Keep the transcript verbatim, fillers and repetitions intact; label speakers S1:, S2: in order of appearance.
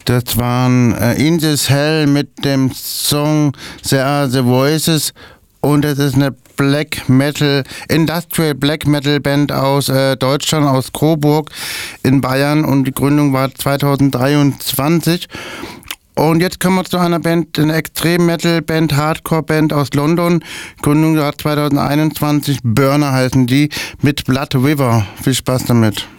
S1: Das waren äh, In This Hell mit dem Song There Are The Voices und es ist eine Black Metal, Industrial Black Metal Band aus äh, Deutschland, aus Coburg in Bayern und die Gründung war zweitausenddreiundzwanzig. Und jetzt kommen wir zu einer Band, eine Extrem-Metal-Band, Hardcore-Band aus London. Gründung war zweitausendeinundzwanzig, Burner heißen die, mit Blood River. Viel Spaß damit.